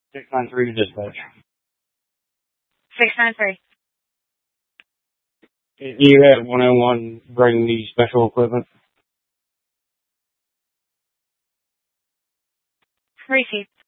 693 to dispatch. 693. You had 101 bring the special equipment. Receive.